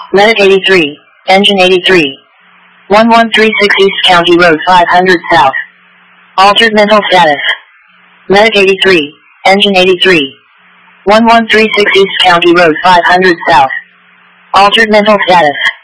Medic 83, Engine 83. 1136 East County Road 500 South. Altered mental status. Medic 83, Engine 83. 1136 East County Road 500 South. Altered mental status.